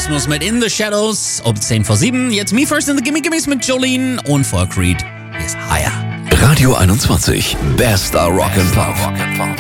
Erasmus mit In the Shadows um 10 vor 7. Jetzt Me First in the Gimme Gimmes mit Jolene und vor Creed. Hier ist Higher. Radio 21. Bester Rock and Pop.